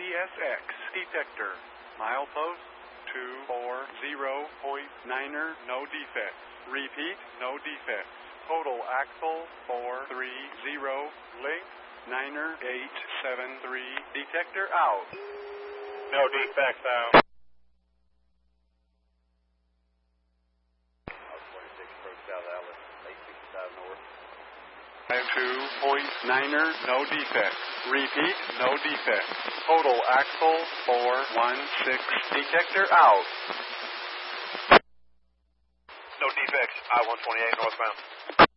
CSX detector. Milepost 240.9er, no defects. Repeat, no defects. Total axle 430. Link 9er 873. Detector out. No defects out. 26 approach South Atlas, 865 north. 2.9er, no defects. Repeat, no defects. Total axle 416. Detector out. No defects, I-128 northbound.